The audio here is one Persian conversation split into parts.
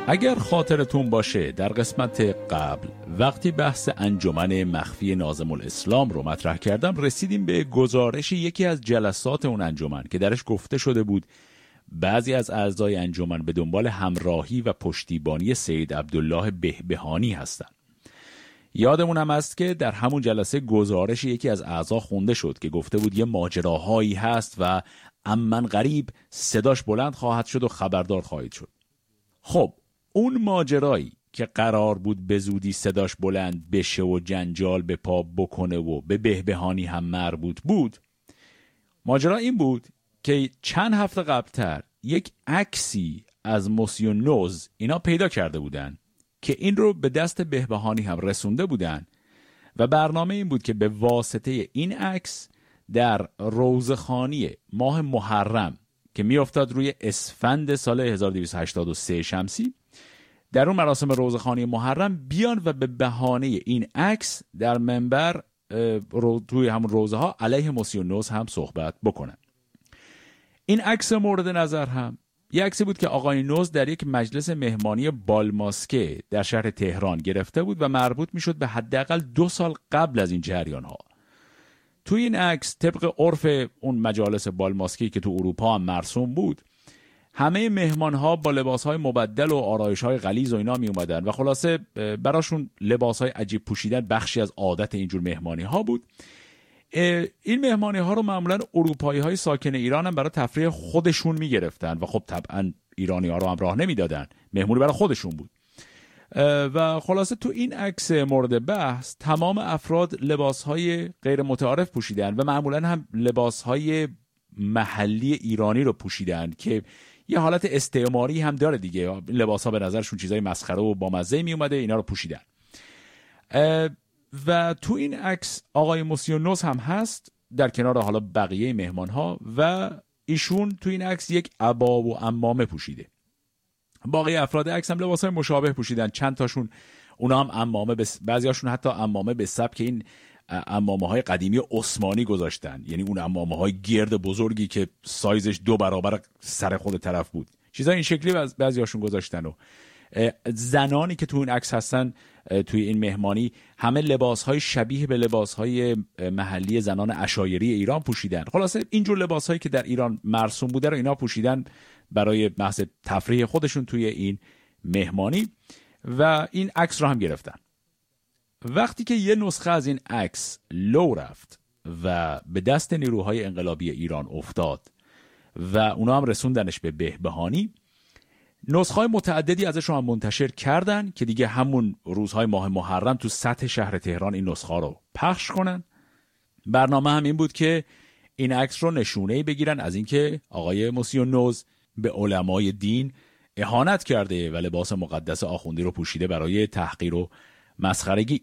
اگر خاطرتون باشه در قسمت قبل وقتی بحث انجمن مخفی ناظم الاسلام رو مطرح کردم رسیدیم به گزارش یکی از جلسات اون انجمن که درش گفته شده بود بعضی از اعضای انجمن به دنبال همراهی و پشتیبانی سید عبدالله بهبهانی هستند. یادمون هم هست که در همون جلسه گزارش یکی از اعضا خونده شد که گفته بود یه ماجراهایی هست و امن غریب صداش بلند خواهد شد و خبردار خواهید شد. خب اون ماجرایی که قرار بود به زودی صداش بلند بشه و جنجال به پا بکنه و به بهبهانی هم مربوط بود، ماجرا این بود که چند هفته قبلتر یک عکسی از موسیو نوز اینا پیدا کرده بودن که این رو به دست بهبهانی هم رسونده بودن و برنامه این بود که به واسطه این عکس در روزخوانی ماه محرم که می افتاد روی اسفند سال 1283 شمسی، در اون مراسم روزخوانی محرم بیان و به بهانه این عکس در منبر توی همون روزه ها علیه موسیو نوز هم صحبت بکنن. این عکس مورد نظر هم یک عکسی بود که آقای نوز در یک مجلس مهمانی بالماسکه در شهر تهران گرفته بود و مربوط میشد به حداقل 2 سال قبل از این جریان ها. توی این عکس طبق عرف اون مجالس بالماسکی که تو اروپا هم مرسوم بود، همه مهمان ها با لباس های مبدل و آرایش های غلیظ و اینا می اومدن و خلاصه براشون لباس های عجیب پوشیدن بخشی از عادت اینجور مهمانی ها بود. این مهمانی ها رو معمولا اروپایی های ساکن ایران هم برای تفریح خودشون می گرفتن و خب طبعا ایرانی ها رو هم راه نمی دادن، مهمونی برای خودشون بود. و خلاصه تو این عکس مورد بحث تمام افراد لباس های غیر متعارف پوشیدن و معمولا هم لباس های محلی ایرانی رو پوشیدن که یه حالت استعماری هم داره دیگه. لباس ها به نظرشون چیزای مسخره و بامزه می اومده، اینا رو پوشیدن. و تو این عکس آقای موسیو نوز هم هست در کنار حالا بقیه مهمان ها و ایشون تو این عکس یک عبا و عمامه پوشیده. باقی افراد عکس هم لباسای مشابه پوشیدن، چند تاشون اونا هم عمامه، بعضیاشون حتی عمامه به سبک این عمامه های قدیمی عثمانی گذاشتن، یعنی اون عمامه های گرد بزرگی که سایزش 2 برابر سر خود طرف بود، چیزای این شکلی بعضیاشون گذاشتن. و زنانی که تو این عکس هستن توی این مهمانی همه لباسهای شبیه به لباسهای محلی زنان عشایری ایران پوشیدن. خلاصه اینجور لباسهایی که در ایران مرسوم بوده رو اینا پوشیدن برای محض تفریح خودشون توی این مهمانی و این عکس رو هم گرفتن. وقتی که یه نسخه از این عکس لو رفت و به دست نیروهای انقلابی ایران افتاد و اونا هم رسوندنش به بهبهانی، نسخه‌های متعددی ازش رو هم منتشر کردن که دیگه همون روزهای ماه محرم تو سطح شهر تهران این نسخه رو پخش کنن. برنامه هم این بود که این عکس رو نشونه‌ای بگیرن از اینکه آقای موسیو نوز به علمای دین اهانت کرده و لباس مقدس آخوندی رو پوشیده برای تحقیر و مسخرگی.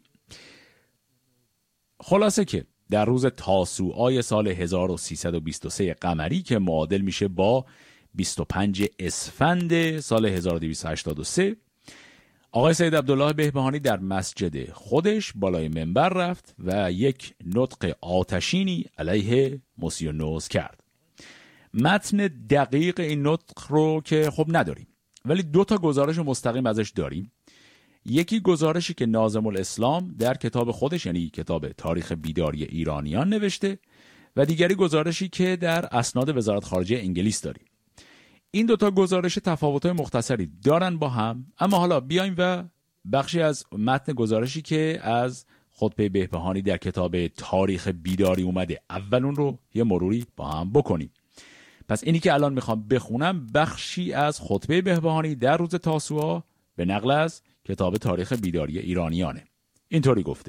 خلاصه که در روز تاسوعای سال 1323 قمری که معادل میشه با 25 اسفند سال 1283، آقای سید عبدالله بهبهانی در مسجد خودش بالای منبر رفت و یک نطق آتشینی علیه موسیو نوز کرد. متن دقیق این نطق رو که خب نداریم، ولی 2 تا گزارش مستقیم ازش داریم. یکی گزارشی که ناظم الاسلام در کتاب خودش، یعنی کتاب تاریخ بیداری ایرانیان، نوشته و دیگری گزارشی که در اسناد وزارت خارجه انگلیس داریم. این 2 تا گزارش تفاوت‌های مختصری دارن با هم، اما حالا بیایم و بخشی از متن گزارشی که از خطبه بهبهانی در کتاب تاریخ بیداری اومده اول اون رو یه مروری با هم بکنیم. پس اینی که الان میخوام بخونم بخشی از خطبه بهبهانی در روز تاسوعا به نقل از کتاب تاریخ بیداری ایرانیانه. اینطوری گفته: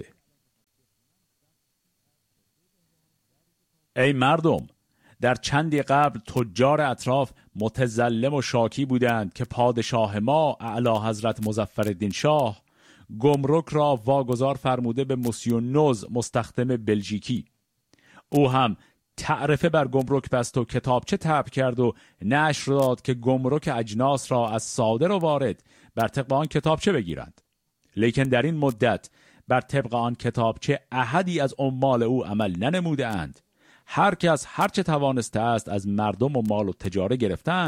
ای مردم، در چندی قبل تجار اطراف متظلم و شاکی بودند که پادشاه ما اعلی حضرت مظفرالدین شاه گمرک را واگذار فرموده به موسیو نوز مستخدم بلژیکی. او هم تعرفه بر گمرک بست و کتابچه طبع کرد و نشر داد که گمرک اجناس را از صادر و وارد بر طبق آن کتابچه بگیرند. لیکن در این مدت بر طبق آن کتابچه احدی از عمال او عمل ننموده اند. هر کس هر چه توانسته است از مردم و مال و تجاره گرفتند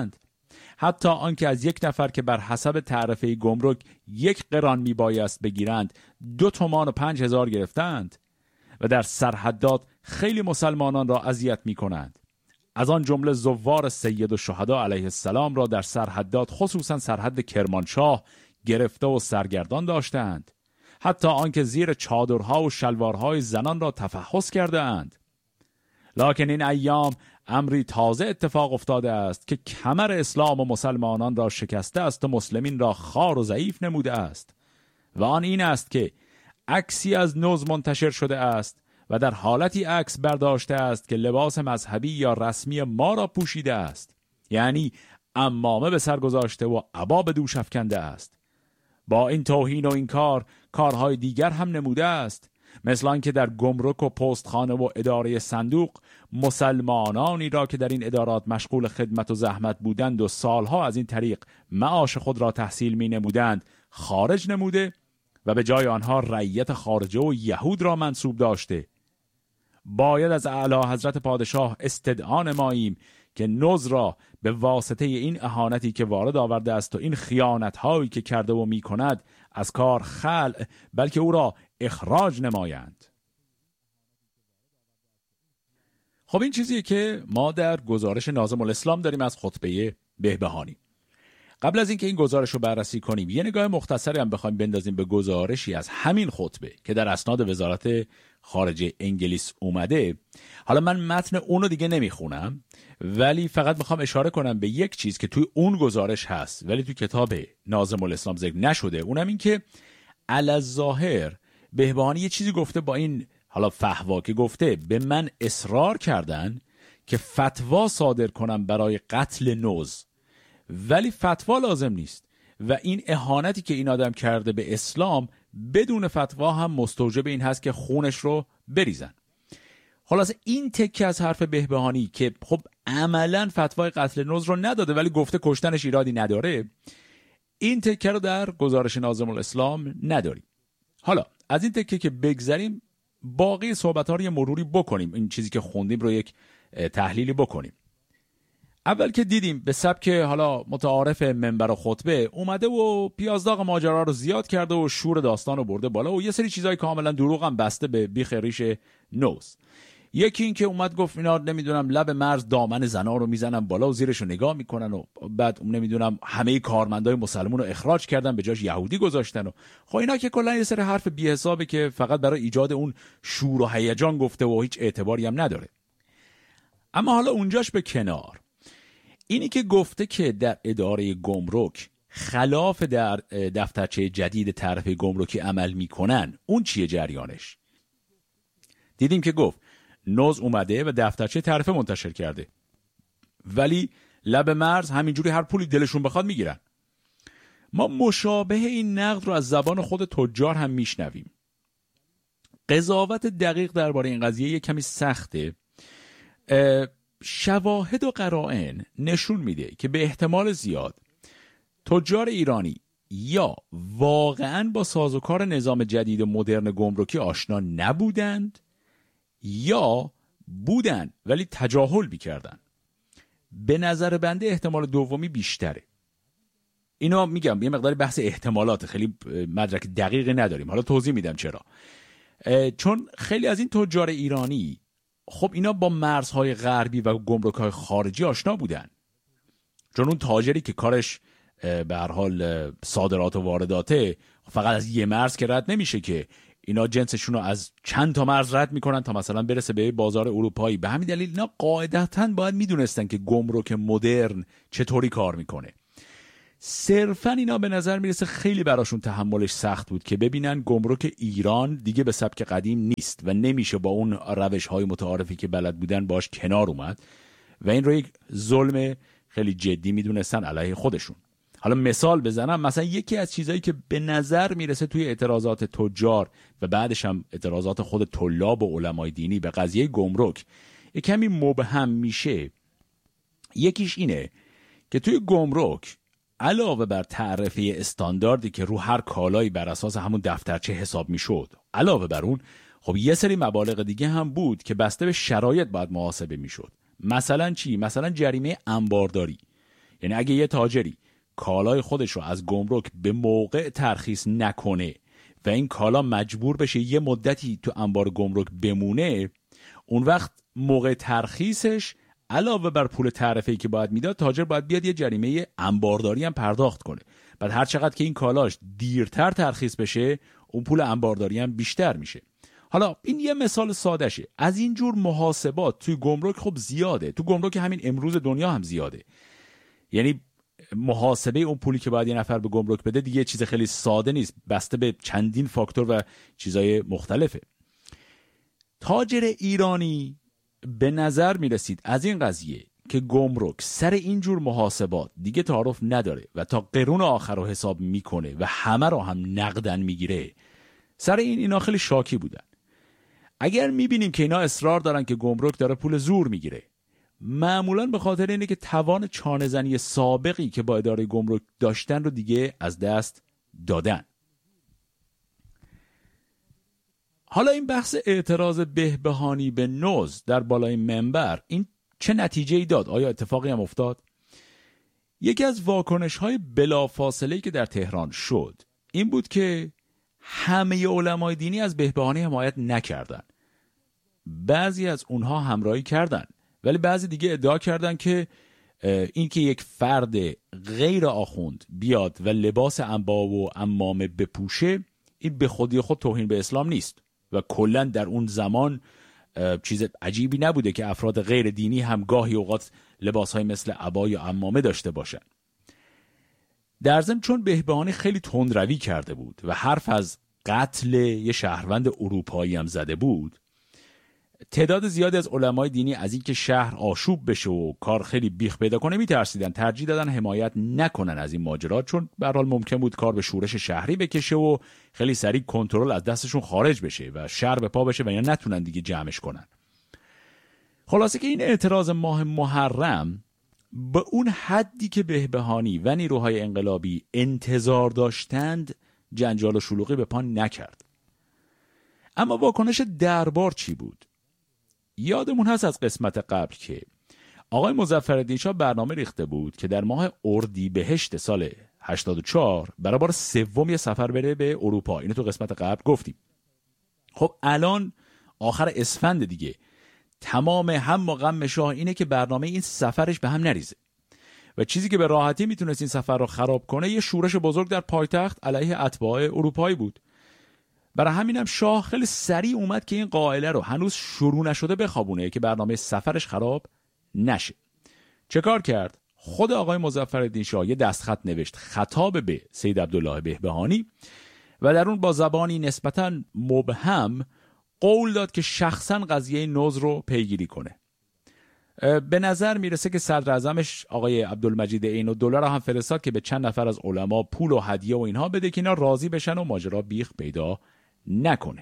حتی آنکه از یک نفر که بر حسب تعرفه گمرک 1 قران میبایست بگیرند 2 تومان و 5,000 گرفتند و در سرحدات خیلی مسلمانان را اذیت میکنند. از آن جمله زوار سید الشهدا علیه السلام را در سرحدات خصوصا سرحد کرمانشاه گرفته و سرگردان داشتند، حتی آنکه زیر چادرها و شلوارهای زنان را تفحص کرده اند. لکن این ایام امری تازه اتفاق افتاده است که کمر اسلام و مسلمانان را شکسته است و مسلمین را خوار و ضعیف نموده است، و آن این است که عکسی از نوز منتشر شده است و در حالتی عکس برداشته است که لباس مذهبی یا رسمی ما را پوشیده است، یعنی عمامه به سر گذاشته و عبا به دوش افکنده است. با این توهین و این کارهای دیگر هم نموده است، مثل آن که در گمرک و پستخانه و اداره صندوق مسلمانانی را که در این ادارات مشغول خدمت و زحمت بودند و سالها از این طریق معاش خود را تحصیل می نمودند خارج نموده و به جای آنها رعیت خارجه و یهود را منصوب داشته. باید از اعلی حضرت پادشاه استدعا نماییم که نوز را به واسطه این اهانتی که وارد آورده است و این خیانت‌هایی که کرده و می‌کند از کار خلع، بلکه او را اخراج نمایند. خب این چیزیه که ما در گزارش ناظم الاسلام داریم از خطبه بهبهانی. قبل از اینکه این گزارش رو بررسی کنیم یه نگاه مختصری هم بخوایم بندازیم به گزارشی از همین خطبه که در اسناد وزارت خارجه انگلیس اومده. حالا من متن اون رو دیگه نمیخونم، ولی فقط میخوام اشاره کنم به یک چیز که توی اون گزارش هست ولی توی کتاب ناظم الاسلام ذکر نشده. اونم این که الظاهر بهبهانی یه چیزی گفته با این حالا فحوا که گفته به من اصرار کردن که فتوا صادر کنم برای قتل نوز، ولی فتوا لازم نیست و این اهانتی که این آدم کرده به اسلام بدون فتوا هم مستوجب این هست که خونش رو بریزن. خلاص این تکه از حرف بهبهانی که خب عملا فتوای قتل نوز رو نداده ولی گفته کشتنش ایرادی نداره، این تکه رو در گزارش ناظم الاسلام نداریم. حالا از این تکه که بگذریم باقی صحبت‌ها رو یه مروری بکنیم، این چیزی که خوندیم رو یک تحلیلی بکنیم. اول که دیدیم به سبک حالا متعارف منبر و خطبه اومده و پیازداغ ماجرا رو زیاد کرده و شور داستان رو برده بالا و یه سری چیزای کاملا دروغ هم بسته به بیخ ریش نوز. یکی این که اومد گفت اینا نمیدونم لب مرز دامن زنا رو میزنن بالا و زیرش رو نگاه میکنن و بعد نمیدونم همه کارمندای مسلمون رو اخراج کردن به جاش یهودی گذاشتن و خب اینا که کلا یه سری حرف بی حسابه که فقط برای ایجاد اون شور و هیجان گفته و هیچ اعتباری هم نداره. اما حالا اونجاش به کنار، اینی که گفته که در اداره گمرک خلاف در دفترچه جدید تعرفه گمرکی عمل میکنن، اون چیه جریانش؟ دیدیم که گفت نوز اومده و دفترچه تعرفه منتشر کرده ولی لب مرز همینجوری هر پولی دلشون بخواد میگیرن. ما مشابه این نقد رو از زبان خود تجار هم میشنویم. قضاوت دقیق درباره این قضیه یه کمی سخته. شواهد و قرائن نشون میده که به احتمال زیاد تجار ایرانی یا واقعاً با سازوکار نظام جدید مدرن گمرکی آشنا نبودند یا بودن ولی تجاهل می‌کردن. به نظر بنده احتمال دومی بیشتره. اینا میگم یه مقدار بحث احتمالات، خیلی مدرک دقیقی نداریم. حالا توضیح میدم چرا. چون خیلی از این تجار ایرانی خب اینا با مرزهای غربی و گمرک‌های خارجی آشنا بودن، چون اون تاجری که کارش به هر حال صادرات و وارداته فقط از یه مرز که رد نمیشه، که اینا جنسشون رو از چند تا مرز رد میکنن تا مثلا برسه به بازار اروپایی. به همین دلیل اینا قاعدتاً باید میدونستن که گمرک مدرن چطوری کار میکنه. صرفاً اینا به نظر میرسه خیلی براشون تحملش سخت بود که ببینن گمرک ایران دیگه به سبک قدیم نیست و نمیشه با اون روش‌های متعارفی که بلد بودن باش کنار اومد و این رو یک ظلم خیلی جدی میدونستن علیه خودشون. حالا مثال بزنم، مثلا یکی از چیزایی که به نظر میرسه توی اعتراضات تجار و بعدش هم اعتراضات خود طلاب و علمای دینی به قضیه گمرک یک کمی مبهم میشه، یکیش اینه که توی گمرک علاوه بر تعرفه استانداردی که رو هر کالایی بر اساس همون دفترچه حساب میشد، علاوه بر اون خب یه سری مبالغ دیگه هم بود که بسته به شرایط باید محاسبه میشد. مثلا چی؟ مثلا جریمه انبارداری یعنی اگه یه تاجری کالای خودش رو از گمرک به موقع ترخیص نکنه و این کالا مجبور بشه یه مدتی تو انبار گمرک بمونه، اون وقت موقع ترخیصش علاوه بر پول تعرفه‌ای که باید میداد، تاجر باید بیاد یه جریمه انبارداری هم پرداخت کنه. بعد هر چقدر که این کالاش دیرتر ترخیص بشه، اون پول انبارداری هم بیشتر میشه. حالا این یه مثال سادهشه. از این جور محاسبات توی گمرک خب زیاده. تو گمرک همین امروز دنیا هم زیاده. یعنی محاسبه اون پولی که باید یه نفر به گمرک بده دیگه چیز خیلی ساده نیست، بسته به چندین فاکتور و چیزای مختلفه. تاجر ایرانی به نظر میرسید از این قضیه که گمرک سر اینجور محاسبات دیگه تعارف نداره و تا قرون آخر رو حساب میکنه و همه رو هم نقدن میگیره، سر اینا خیلی شاکی بودن. اگر میبینیم که اینا اصرار دارن که گمرک داره پول زور میگیره، معمولاً به خاطر اینه که توان چانه‌زنی سابقی که با اداره گمرک داشتن رو دیگه از دست دادن. حالا این بحث اعتراض بهبهانی به نوز در بالای منبر این چه نتیجه‌ای داد؟ آیا اتفاقی هم افتاد؟ یکی از واکنش‌های بلافاصله‌ای که در تهران شد این بود که همه علمای دینی از بهبهانی حمایت نکردند. بعضی از اونها همراهی کردند، ولی بعضی دیگه ادعا کردند که این که یک فرد غیر آخوند بیاد و لباس عنبا و عمامه بپوشه، این به خودی خود توهین به اسلام نیست و کلا در اون زمان چیز عجیبی نبوده که افراد غیر دینی هم گاهی اوقات لباسهای مثل عبا یا عمامه داشته باشن. در ضمن چون بهبهانی خیلی تندروی کرده بود و حرف از قتل یه شهروند اروپایی هم زده بود، تعداد زیادی از علمای دینی از اینکه شهر آشوب بشه و کار خیلی بیخ پیدا کنه میترسیدن، ترجیح دادن حمایت نکنن از این ماجرا، چون به هر حال ممکن بود کار به شورش شهری بکشه و خیلی سریع کنترل از دستشون خارج بشه و شهر به پا بشه و یا نتونن دیگه جمعش کنن. خلاصه که این اعتراض ماه محرم به اون حدی که بهبهانی و نیروهای انقلابی انتظار داشتند جنجال و شلوغی به پا نکرد. اما واکنش دربار چی بود؟ یادمون هست از قسمت قبل که آقای مظفرالدین شاه برنامه ریخته بود که در ماه اردیبهشت سال 84 برای بار سوم یه سفر بره به اروپا. اینو تو قسمت قبل گفتیم. خب الان آخر اسفند دیگه، تمام هم و غم شاه اینه که برنامه این سفرش به هم نریزه و چیزی که به راحتی میتونست این سفر رو خراب کنه یه شورش بزرگ در پایتخت علیه اتباع اروپایی بود. برای همینم شاه خیلی سریع اومد که این قائله رو هنوز شروع نشده بخوابونه که برنامه سفرش خراب نشه. چه کار کرد؟ خود آقای مظفرالدین شاه یه دستخط نوشت خطاب به سید عبدالله بهبهانی و در اون با زبانی نسبتاً مبهم قول داد که شخصاً قضیه نوز رو پیگیری کنه. به نظر میرسه که صدر اعظمش آقای عبدالمجید عین‌الدوله را هم فرستاد که به چند نفر از علما پول و هدیه و اینها بده که اینا راضی بشن و ماجرا بیخ پیدا نکنه.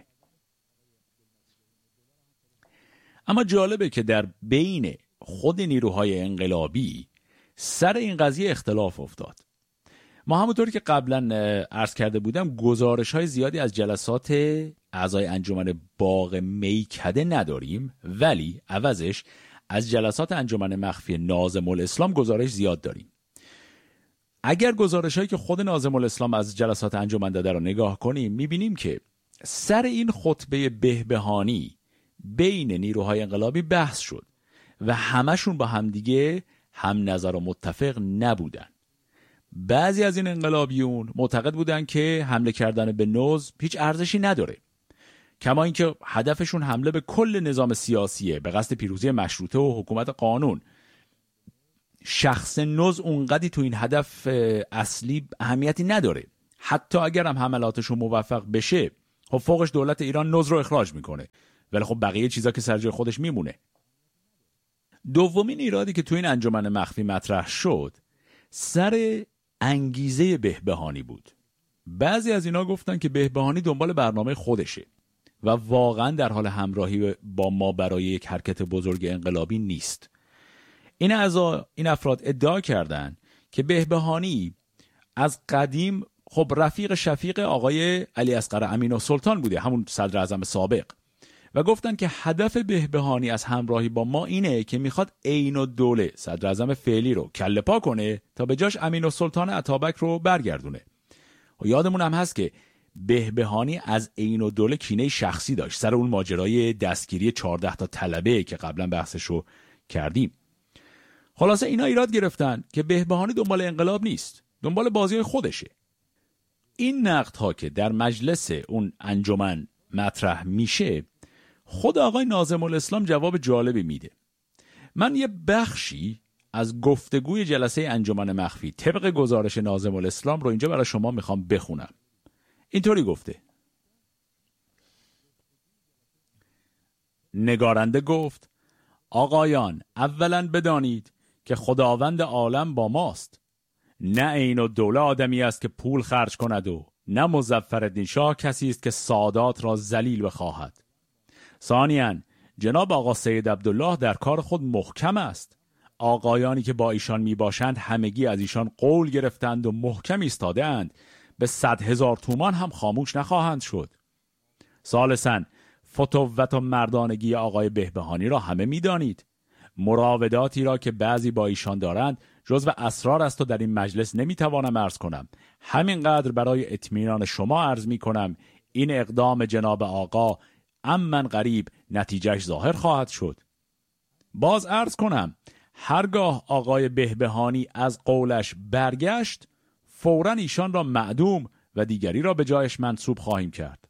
اما جالبه که در بین خود نیروهای انقلابی سر این قضیه اختلاف افتاد. ما همونطوری که قبلا عرض کرده بودم گزارش‌های زیادی از جلسات اعضای انجمن باغ میکده نداریم، ولی عوضش از جلسات انجمن مخفی ناظم الاسلام گزارش زیاد داریم. اگر گزارش‌هایی که خود ناظم الاسلام از جلسات انجمن داده رو نگاه کنیم می‌بینیم که سر این خطبه بهبهانی بین نیروهای انقلابی بحث شد و همشون با همدیگه هم نظر و متفق نبودن. بعضی از این انقلابیون معتقد بودن که حمله کردن به نوز هیچ ارزشی نداره، کما اینکه هدفشون حمله به کل نظام سیاسیه به قصد پیروزی مشروطه و حکومت قانون. شخص نوز اونقدی تو این هدف اصلی اهمیتی نداره، حتی اگر هم حملاتشون موفق بشه خب فوقش دولت ایران نوز رو اخراج میکنه، ولی خب بقیه چیزا که سر جای خودش میمونه. دومین ایرادی که تو این انجمن مخفی مطرح شد سر انگیزه بهبهانی بود. بعضی از اینا گفتن که بهبهانی دنبال برنامه خودشه و واقعا در حال همراهی با ما برای یک حرکت بزرگ انقلابی نیست. این افراد ادعا کردند که بهبهانی از قدیم خب رفیق شفیق آقای علی اصغر امین‌السلطان بوده، همون صدر اعظم سابق، و گفتن که هدف بهبهانی از همراهی با ما اینه که میخواد عین الدوله صدر اعظم فعلی رو کله پا کنه تا به جاش امین‌السلطان اتابک رو برگردونه. و یادمون هم هست که بهبهانی از عین الدوله کینه شخصی داشت سر اون ماجرای دستگیری 14 تا طلبه که قبلا بحثشو کردیم. خلاصه اینا ایراد گرفتن که بهبهانی دنبال انقلاب نیست، دنبال بازی خودشه. این نقدها که در مجلس اون انجمن مطرح میشه، خود آقای ناظم الاسلام جواب جالبی میده. من یه بخشی از گفتگوی جلسه انجمن مخفی طبق گزارش ناظم الاسلام رو اینجا برای شما میخوام بخونم. اینطوری گفته: نگارنده گفت: آقایان، اولا بدانید که خداوند عالم با ماست. نه عین الدوله آدمی است که پول خرج کند و نه مظفرالدین شاه کسی است که سادات را ذلیل بخواهد. ثانیاً جناب آقا سید عبدالله در کار خود محکم است. آقایانی که با ایشان می باشند همگی از ایشان قول گرفتند و محکم ایستاده اند، به 100,000 تومان هم خاموش نخواهند شد. ثالثاً فتوت و مردانگی آقای بهبهانی را همه می دانید. مراوداتی را که بعضی با ایشان دارند جزو اسرار است و در این مجلس نمیتوانم عرض کنم. همینقدر برای اطمینان شما عرض می کنم این اقدام جناب آقا امن قریب نتیجهش ظاهر خواهد شد. باز عرض کنم هرگاه آقای بهبهانی از قولش برگشت، فوراً ایشان را معدوم و دیگری را به جایش منصوب خواهیم کرد.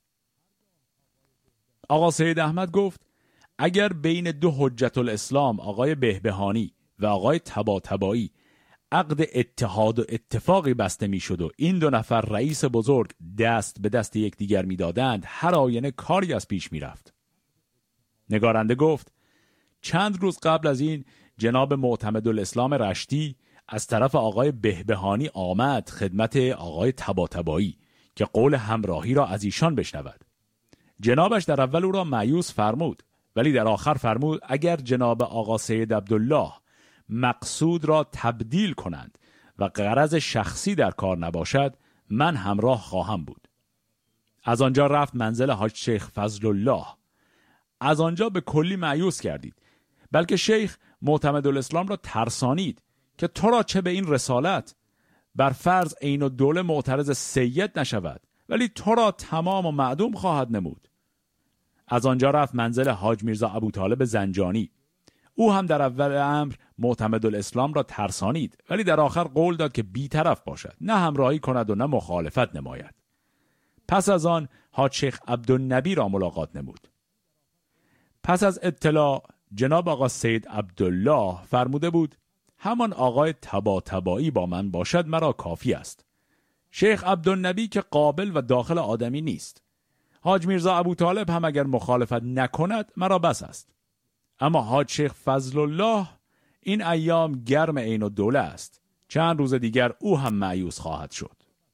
آقا سید احمد گفت: اگر بین دو حجت الاسلام آقای بهبهانی و آقای طباطبایی عقد اتحاد و اتفاقی بسته می شد و این دو نفر رئیس بزرگ دست به دست یکدیگر می دادند، هر آینه کاری از پیش می رفت. نگارنده گفت: چند روز قبل از این جناب معتمدالاسلام رشتی از طرف آقای بهبهانی آمد خدمت آقای طباطبایی که قول همراهی را از ایشان بشنود. جنابش در اول او را مایوس فرمود، ولی در آخر فرمود اگر جناب آقا سید عبدالله مقصود را تبدیل کنند و غرض شخصی در کار نباشد، من همراه خواهم بود. از آنجا رفت منزل حاج شیخ فضل الله. از آنجا به کلی مایوس کردید، بلکه شیخ معتمدالاسلام را ترسانید که تو را چه به این رسالت، بر فرض عین الدوله معترض سید نشود، ولی تو را تمام و معدوم خواهد نمود. از آنجا رفت منزل حاج میرزا ابوطالب زنجانی. او هم در اول امر معتمدالاسلام را ترسانید، ولی در آخر قول داد که بی‌طرف باشد، نه همراهی کند و نه مخالفت نماید. پس از آن حاج شیخ عبدالنبی را ملاقات نمود. پس از اطلاع جناب آقا سید عبدالله فرموده بود همان آقای طباطبایی با من باشد مرا کافی است. شیخ عبدالنبی که قابل و داخل آدمی نیست. حاج میرزا ابوطالب هم اگر مخالفت نکند مرا بس است. اما حاج شیخ فضل الله این ایام گرم عین الدوله است. چند روز دیگر او هم مایوس خواهد شد.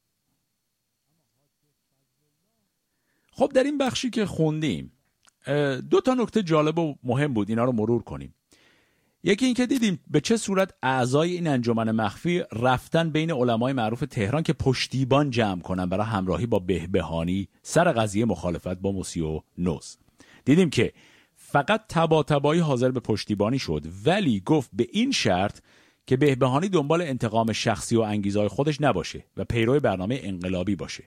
خب در این بخشی که خوندیم 2 تا نکته جالب و مهم بود، اینا رو مرور کنیم. یکی این که دیدیم به چه صورت اعضای این انجمن مخفی رفتن بین علمای معروف تهران که پشتیبان جمع کنن برای همراهی با بهبهانی سر قضیه مخالفت با موسیو نوز. دیدیم که فقط طباطبایی حاضر به پشتیبانی شد، ولی گفت به این شرط که بهبهانی دنبال انتقام شخصی و انگیزهای خودش نباشه و پیرو برنامه انقلابی باشه.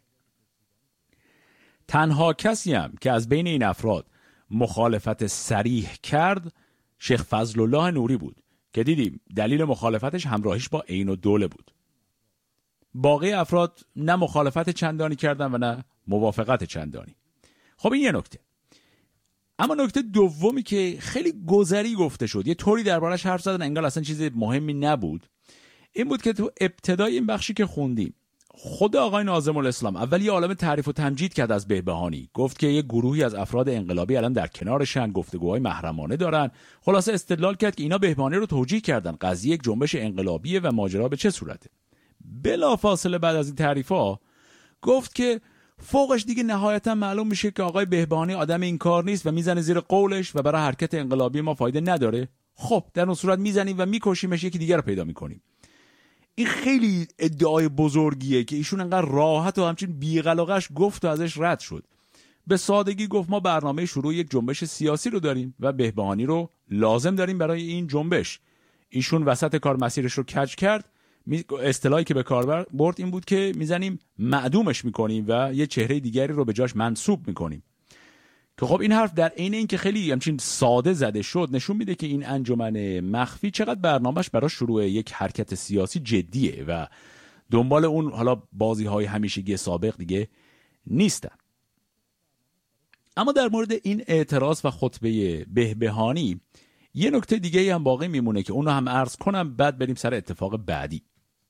تنها کسی هم که از بین این افراد مخالفت صریح کرد شیخ فضل الله نوری بود که دیدیم دلیل مخالفتش همراهیش با عین الدوله بود. باقی افراد نه مخالفت چندانی کردن و نه موافقت چندانی. خب این یه نکته. اما نکته دومی که خیلی گذری گفته شد، یه طوری دربارش حرف زدن انگار اصلا چیز مهمی نبود، این بود که تو ابتدای این بخشی که خوندیم خود آقای ناظم الاسلام اول یه عالم تعریف و تمجید کرد از بهبهانی. گفت که یه گروهی از افراد انقلابی الان در کنارشن، گفتگوهای محرمانه دارن. خلاصه استدلال کرد که اینا بهبهانی رو توجیه کردن، قضیه یک جنبش انقلابیه و ماجرا به چه صورته. بلافاصله بعد از این تعریفا گفت که فوقش دیگه نهایتا معلوم میشه که آقای بهبهانی آدم این کار نیست و میزنه زیر قولش و برای حرکت انقلابی ما فایده نداره. خب در اون صورت میزنیم و میکشیمش، یکی دیگر رو پیدا میکنیم. این خیلی ادعای بزرگیه که ایشون انقدر راحت و همچین بی‌غلغش گفت و ازش رد شد. به سادگی گفت ما برنامه شروع یک جنبش سیاسی رو داریم و بهبهانی رو لازم داریم برای این جنبش. ایشون وسط کار مسیرش رو کج کرد. اصطلاحی که به کار برد این بود که میزنیم معدومش میکنیم و یه چهره دیگری رو به جاش منصوب میکنیم. که خب این حرف در عین این که خیلی همچین ساده زده شد نشون میده که این انجمن مخفی چقدر برنامهش برای شروع یک حرکت سیاسی جدیه و دنبال اون حالا بازی‌های همیشگی سابق دیگه نیستن. اما در مورد این اعتراض و خطبه بهبهانی یه نکته دیگه هم باقی میمونه که اونو هم عرض کنم، بعد بریم سر اتفاق بعدی.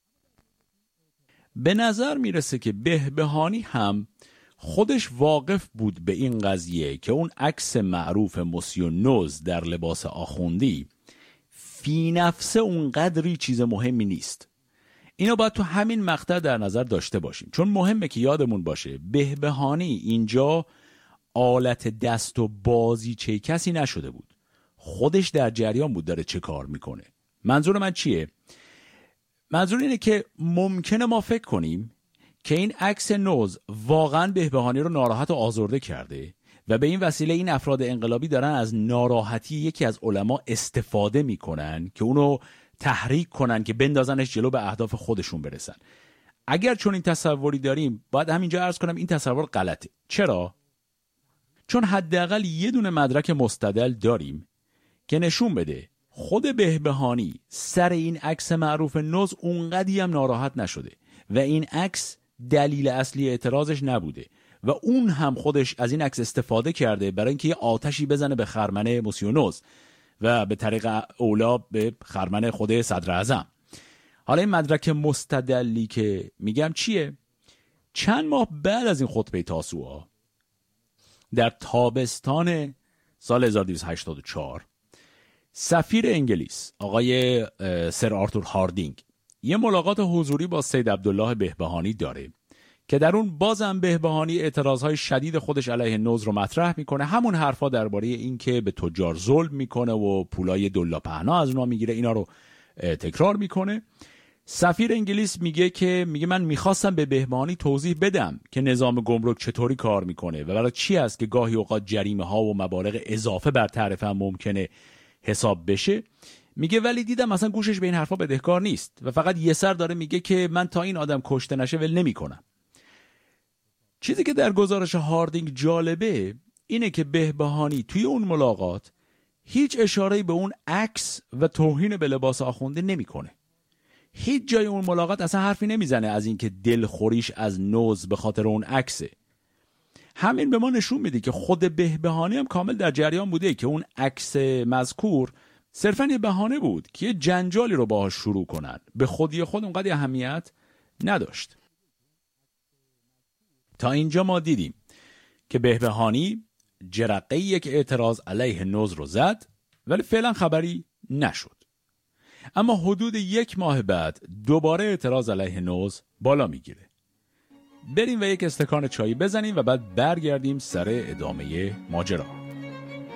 به نظر میرسه که بهبهانی هم خودش واقف بود به این قضیه که اون عکس معروف مسیو نوز در لباس آخوندی فی نفسه اون قدری چیز مهمی نیست. اینو باید تو همین مقطع در نظر داشته باشیم، چون مهمه که یادمون باشه بهبهانی اینجا آلت دست و بازیچه کسی نشده بود. خودش در جریان بود داره چه کار میکنه. منظور من چیه؟ منظور اینه که ممکنه ما فکر کنیم که این عکس نوز واقعا بهبهانی رو ناراحت و آزرده کرده و به این وسیله این افراد انقلابی دارن از ناراحتی یکی از علما استفاده میکنن که اونو تحریک کنن که بندازنش جلو به اهداف خودشون برسن. اگر چون این تصوری داریم باید همینجا عرض کنم این تصور غلطه. چرا؟ چون حداقل یه دونه مدرک مستدل داریم که نشون بده خود بهبهانی سر این عکس معروف نوز اونقدی هم ناراحت نشده و این عکس دلیل اصلی اعتراضش نبوده و اون هم خودش از این عکس استفاده کرده برای اینکه یه آتشی بزنه به خرمن مسیو نوز و به طریق اولا به خرمن خود صدر اعظم. حالا این مدرک مستدلی که میگم چیه؟ چند ماه بعد از این خطبه تاسوعا در تابستان سال 1284 سفیر انگلیس آقای سر آرتور هاردینگ یه ملاقات حضوری با سید عبدالله بهبهانی داره که در اون بازم بهبهانی اعتراضهای شدید خودش علیه نوز رو مطرح میکنه. همون حرفا درباره این که به تجار ظلم میکنه و پولای دلا پهنا از اونها میگیره اینا رو تکرار میکنه. سفیر انگلیس میگه من میخواستم به بهبهانی توضیح بدم که نظام گمرک چطوری کار میکنه و برای چی است که گاهی اوقات جریمه ها و مبالغ اضافه بر تعرفه هم ممکنه حساب بشه. میگه ولی دیدم مثلا گوشش به این حرفا بدهکار نیست و فقط یه سر داره میگه که من تا این آدم کشته نشه ول نمیکنم. چیزی که در گزارش هاردینگ جالبه اینه که بهبهانی توی اون ملاقات هیچ اشاره‌ای به اون عکس و توهین به لباس آخونده نمیکنه. هیچ جای اون ملاقات اصلا حرفی نمیزنه از اینکه دلخوریش از نوز به خاطر اون عکسه. همین به ما نشون میده که خود بهبهانی هم کامل در جریان بوده که اون عکس مذکور صرفاً یه بهانه بود که یه جنجالی رو باهاش شروع کنن. به خودی خود اونقدر اهمیت نداشت. تا اینجا ما دیدیم که بهبهانی جرقه یک اعتراض علیه نوز رو زد ولی فعلا خبری نشد. اما حدود 1 ماه بعد دوباره اعتراض علیه نوز بالا میگیره. بریم و یک استکان چای بزنیم و بعد برگردیم سر ادامه ماجرا.